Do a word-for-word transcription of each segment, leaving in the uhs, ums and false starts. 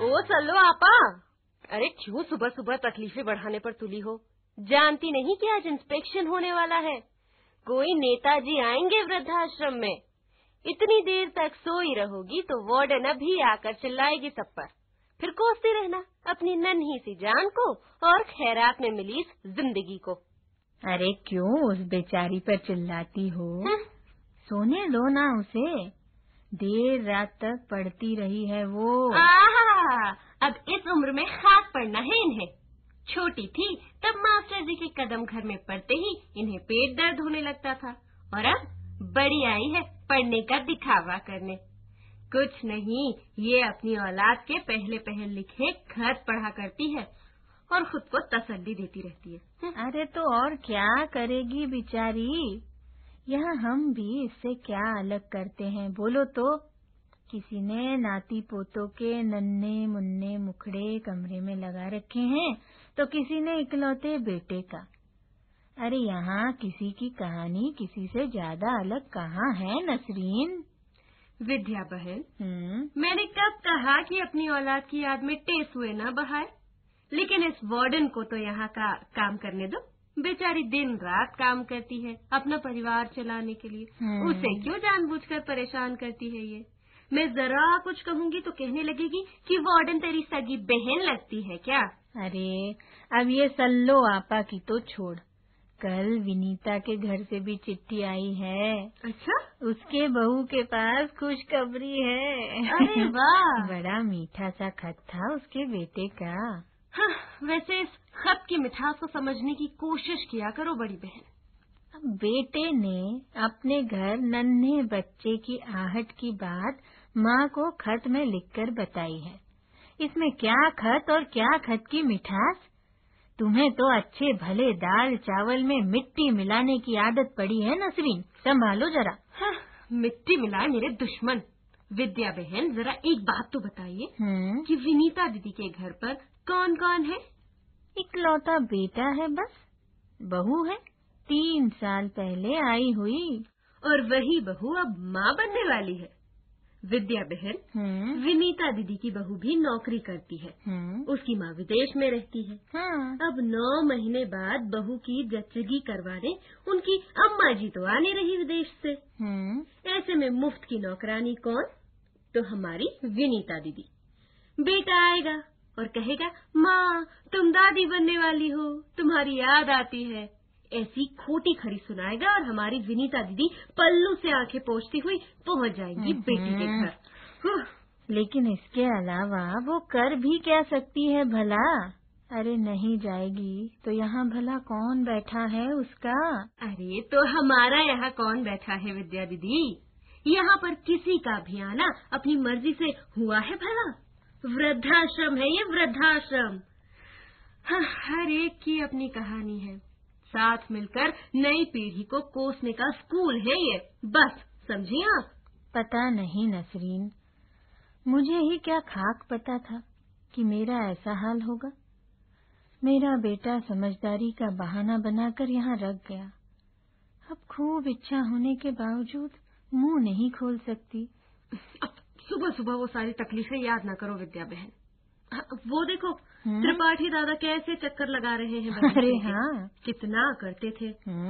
ओ सल्लो आपा, अरे क्यों सुबह सुबह तकलीफें बढ़ाने पर तुली हो? जानती नहीं कि आज इंस्पेक्शन होने वाला है। कोई नेताजी आएंगे वृद्धाश्रम में। इतनी देर तक सोई रहोगी तो वार्डन अभी आकर चिल्लाएगी सब पर। फिर कोसती रहना अपनी नन्ही सी जान को और खैरात में मिली इस जिंदगी को। अरे क्यों उस बेचारी पर चिल्लाती हो? है? सोने दो ना उसे, देर रात तक पढ़ती रही है वो। आहा, अब इस उम्र में खाक पड़ना है इन्हें। छोटी थी तब मास्टर जी के कदम घर में पड़ते ही इन्हें पेट दर्द होने लगता था, और अब बड़ी आई है पढ़ने का दिखावा करने। कुछ नहीं, ये अपनी औलाद के पहले पहल लिखे खत पढ़ा करती है और खुद को तसल्ली देती रहती है। अरे तो और क्या करेगी बेचारी? यहाँ हम भी इससे क्या अलग करते हैं बोलो तो? किसी ने नाती पोतों के नन्हे मुन्ने मुखड़े कमरे में लगा रखे हैं तो किसी ने इकलौते बेटे का। अरे यहाँ किसी की कहानी किसी से ज्यादा अलग कहाँ है नसरीन? विद्या बहन, हम्म मैंने कब कहा कि अपनी औलाद की याद में टेसुए न बहाए? लेकिन इस वार्डन को तो यहाँ का काम करने दो। बेचारी दिन रात काम करती है अपना परिवार चलाने के लिए। उसे क्यों जानबूझकर परेशान करती है ये? मैं जरा कुछ कहूँगी तो कहने लगेगी कि वार्डन तेरी सगी बहन लगती है क्या? अरे अब ये सल्लो आपा की तो छोड़, कल विनीता के घर से भी चिट्ठी आई है। अच्छा? उसके बहू के पास खुशखबरी है। अरे वाह! बड़ा मीठा सा खत था उसके बेटे का। हाँ, वैसे इस खत की मिठास को समझने की कोशिश किया करो बड़ी बहन। अब बेटे ने अपने घर नन्हे बच्चे की आहट की बात माँ को खत में लिखकर बताई है। इसमें क्या खत और क्या खत की मिठास? तुम्हें तो अच्छे भले दाल चावल में मिट्टी मिलाने की आदत पड़ी है नसरीन, संभालो जरा। हाँ, मिट्टी मिलाए मेरे दुश्मन। विद्या बहन, जरा एक बात तो बताइए कि विनीता दीदी के घर पर कौन कौन है? इकलौता बेटा है बस, बहू है तीन साल पहले आई हुई। और वही बहू अब माँ बनने वाली है। विद्या बहन, विनीता दीदी की बहू भी नौकरी करती है। उसकी माँ विदेश में रहती है। हाँ। अब नौ महीने बाद बहू की जच्चगी करवाने उनकी अम्मा जी तो आने रही विदेश से। ऐसे में मुफ्त की नौकरानी कौन? तो हमारी विनीता दीदी। बेटा आएगा और कहेगा, माँ तुम दादी बनने वाली हो, तुम्हारी याद आती है। ऐसी खोटी खरी सुनाएगा और हमारी विनीता दीदी पल्लू से आंखें पोंछती हुई पहुंच जाएंगी बेटी के घर। लेकिन इसके अलावा वो कर भी क्या सकती है भला? अरे नहीं जाएगी तो यहाँ भला कौन बैठा है उसका? अरे तो हमारा यहाँ कौन बैठा है विद्या दीदी? यहाँ पर किसी का भी आना अपनी मर्जी से हुआ है भला? वृद्धाश्रम है ये, वृद्धाश्रम। हाँ, हर एक की अपनी कहानी है। साथ मिलकर नई पीढ़ी को कोसने का स्कूल है ये, बस समझी आप? पता नहीं नसरीन, मुझे ही क्या खाक पता था कि मेरा ऐसा हाल होगा। मेरा बेटा समझदारी का बहाना बनाकर यहाँ रख गया। अब खूब इच्छा होने के बावजूद मुंह नहीं खोल सकती। अब सुबह सुबह वो सारी तकलीफें याद ना करो विद्या बहन। वो देखो त्रिपाठी दादा कैसे चक्कर लगा रहे हैं। अरे हाँ, कितना करते थे।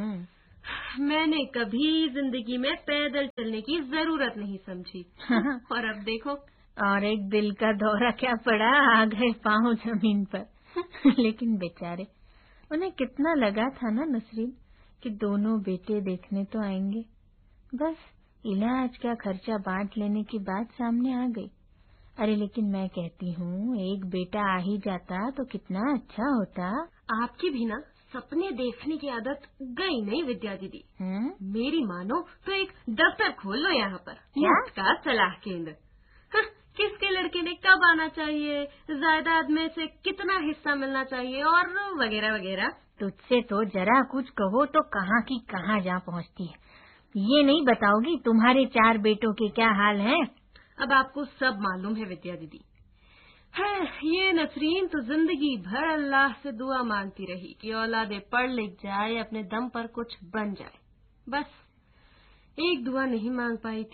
मैंने कभी जिंदगी में पैदल चलने की जरूरत नहीं समझी। और अब देखो, और एक दिल का दौरा क्या पड़ा, आ गए पाँव जमीन पर। लेकिन बेचारे, उन्हें कितना लगा था ना नसरीन कि दोनों बेटे देखने तो आएंगे। बस इलाज का खर्चा बांट लेने की बात सामने आ गई। अरे लेकिन मैं कहती हूँ, एक बेटा आ ही जाता तो कितना अच्छा होता। आपकी भी ना सपने देखने की आदत गई नहीं विद्या दीदी। मेरी मानो तो एक दफ्तर खोल लो यहाँ पर, मुफ्त का सलाह केंद्र। हाँ, किसके लड़के ने कब आना चाहिए, जायदाद में से कितना हिस्सा मिलना चाहिए और वगैरह वगैरह। तुझसे तो जरा कुछ कहो तो कहाँ की कहाँ जा पहुँचती है। ये नहीं बताओगी तुम्हारे चार बेटों के क्या हाल है? अब आपको सब मालूम है विद्या दीदी। है ये नसरीन तो जिंदगी भर अल्लाह से दुआ मांगती रही कि औलादे पढ़ लिख जाए, अपने दम पर कुछ बन जाए। बस एक दुआ नहीं मांग पाई थी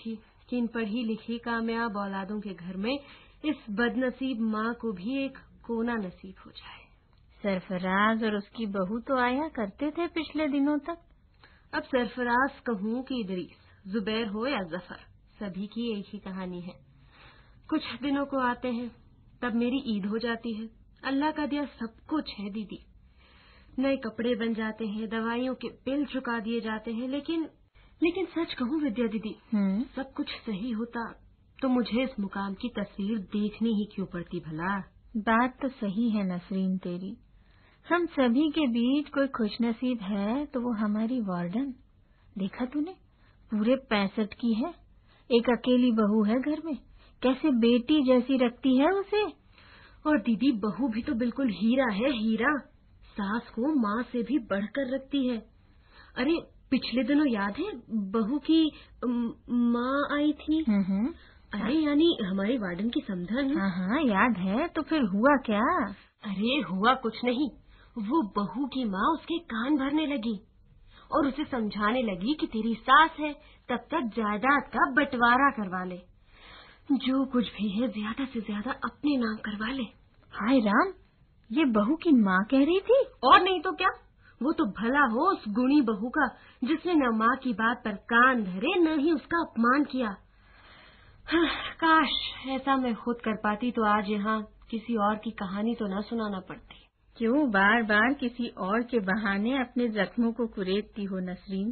कि इन पढ़ी लिखी कामयाब औलादों के घर में इस बदनसीब माँ को भी एक कोना नसीब हो जाए। सरफराज और उसकी बहू तो आया करते थे पिछले दिनों तक। अब सरफराज कहूँ कि इदरीस, जुबैर हो या जफर, सभी की एक ही कहानी है। कुछ दिनों को आते हैं, तब मेरी ईद हो जाती है। अल्लाह का दिया सब कुछ है दीदी। नए कपड़े बन जाते हैं, दवाइयों के बिल चुका दिए जाते हैं, लेकिन लेकिन सच कहूँ विद्या दीदी, सब कुछ सही होता तो मुझे इस मुकाम की तस्वीर देखनी ही क्यों पड़ती भला। बात तो सही है नसरीन तेरी। हम सभी के बीच कोई खुशनसीब है तो वो हमारी वार्डन। देखा तूने, पूरे पैंसठ की है, एक अकेली बहू है घर में, कैसे बेटी जैसी रखती है उसे। और दीदी बहू भी तो बिल्कुल हीरा है, हीरा। सास को माँ से भी बढ़कर रखती है। अरे पिछले दिनों याद है बहू की माँ आई थी। अरे यानी हमारी वार्डन की समधन। हाँ हाँ याद है। तो फिर हुआ क्या? अरे हुआ कुछ नहीं, वो बहू की माँ उसके कान भरने लगी और उसे समझाने लगी कि तेरी सास है, तब तक जायदाद का बंटवारा करवा ले, जो कुछ भी है ज्यादा से ज्यादा अपने नाम करवा ले। हाय राम, ये बहू की माँ कह रही थी? और नहीं तो क्या, वो तो भला हो उस गुणी बहू का जिसने न माँ की बात पर कान धरे न ही उसका अपमान किया। हाँ, काश ऐसा मैं खुद कर पाती तो आज यहाँ किसी और की कहानी तो न सुनाना पड़ती। क्यों बार बार किसी और के बहाने अपने जख्मों को कुरेदती हो नसरीन?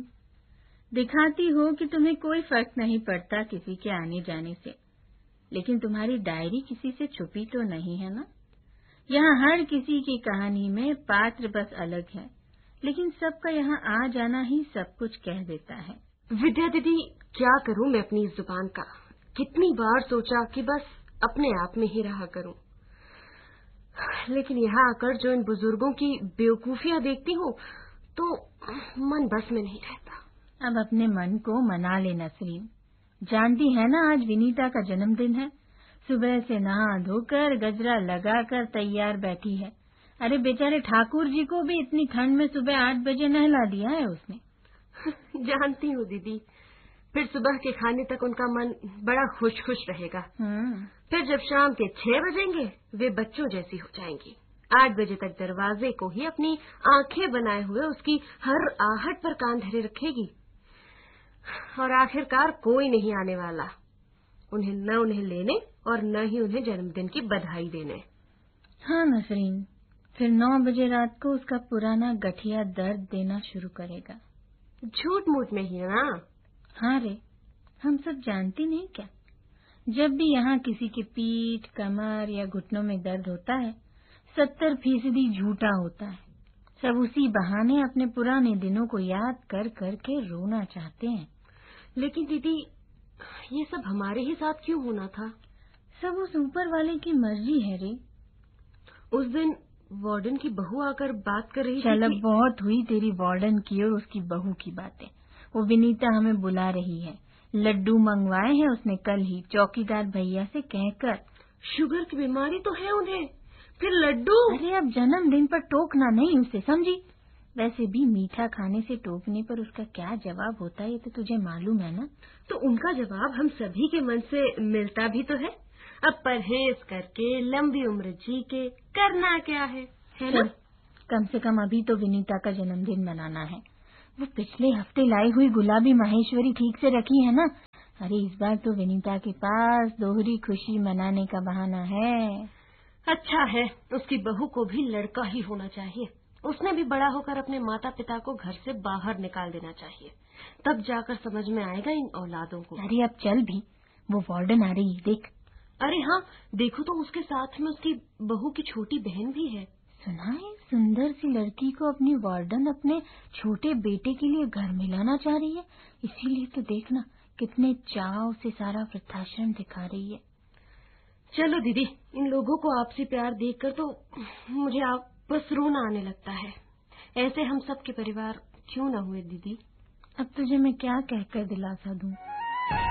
दिखाती हो कि तुम्हें कोई फर्क नहीं पड़ता किसी के आने जाने से, लेकिन तुम्हारी डायरी किसी से छुपी तो नहीं है ना? यहाँ हर किसी की कहानी में पात्र बस अलग है, लेकिन सबका यहाँ आ जाना ही सब कुछ कह देता है। विद्या दीदी, क्या करूँ मैं अपनी इस जुबान का? कितनी बार सोचा कि बस अपने आप में ही रहा करूँ, लेकिन यहाँ आकर जो इन बुजुर्गों की बेवकूफियाँ देखती हूँ तो मन बस में नहीं रहता। अब अपने मन को मना ले नसरीन। जानती है ना आज विनीता का जन्मदिन है। सुबह से नहा धोकर गजरा लगाकर तैयार बैठी है। अरे बेचारे ठाकुर जी को भी इतनी ठंड में सुबह आठ बजे नहला दिया है उसने। जानती हूँ दीदी, फिर सुबह के खाने तक उनका मन बड़ा खुश खुश रहेगा। फिर जब शाम के छह बजेंगे वे बच्चों जैसी हो जाएंगी। आठ बजे तक दरवाजे को ही अपनी आंखें बनाए हुए उसकी हर आहट पर कान धरे रखेगी और आखिरकार कोई नहीं आने वाला, उन्हें न उन्हें लेने और न ही उन्हें जन्मदिन की बधाई देने। हाँ नसरीन, फिर नौ बजे रात को उसका पुराना गठिया दर्द देना शुरू करेगा। झूठ मूठ में ही है ना? हाँ रे, हम सब जानती नहीं क्या? जब भी यहाँ किसी की पीठ, कमर या घुटनों में दर्द होता है, सत्तर फीसदी झूठा होता है। सब उसी बहाने अपने पुराने दिनों को याद कर कर के रोना चाहते हैं। लेकिन दीदी, ये सब हमारे ही साथ क्यों होना था? सब उस ऊपर वाले की मर्जी है रे। उस दिन वार्डन की बहू आकर बात कर रही थी। चल अब बहुत हुई तेरी वार्डन की और उसकी बहू की बातें। वो विनीता हमें बुला रही है। लड्डू मंगवाए हैं उसने कल ही चौकीदार भैया से कहकर। शुगर की बीमारी तो है उन्हें, फिर लड्डू? अरे अब जन्मदिन पर टोकना नहीं उसे, समझी? वैसे भी मीठा खाने से टोकने पर उसका क्या जवाब होता है ये तो तुझे मालूम है ना? तो उनका जवाब हम सभी के मन से मिलता भी तो है। अब परहेज करके लंबी उम्र जी के करना क्या है, है ना? कम से कम अभी तो विनीता का जन्मदिन मनाना है। वो पिछले हफ्ते लाई हुई गुलाबी महेश्वरी ठीक से रखी है ना? अरे इस बार तो विनीता के पास दोहरी खुशी मनाने का बहाना है। अच्छा है, उसकी बहू को भी लड़का ही होना चाहिए। उसने भी बड़ा होकर अपने माता पिता को घर से बाहर निकाल देना चाहिए, तब जाकर समझ में आएगा इन औलादों को। अरे अब चल भी, वो वार्डन आ रही है देख। अरे हाँ देखो तो, उसके साथ में उसकी बहू की छोटी बहन भी है। सुना है सुंदर सी लड़की को अपनी वार्डन अपने छोटे बेटे के लिए घर में लाना चाह रही है, इसीलिए तो देखना कितने चाव से सारा वृद्धाश्रम दिखा रही है। चलो दीदी, इन लोगों को आपसी प्यार देखकर तो मुझे आप बस रोना आने लगता है। ऐसे हम सब के परिवार क्यों न हुए दीदी? अब तुझे मैं क्या कहकर दिलासा दूं?